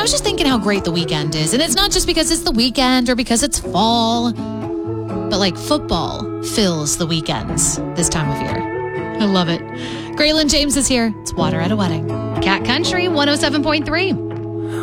was just thinking how great the weekend is. And it's not just because it's the weekend or because it's fall, but like football fills the weekends this time of year. I love it. Graylin James is here. It's Water at a Wedding. Cat Country 107.3.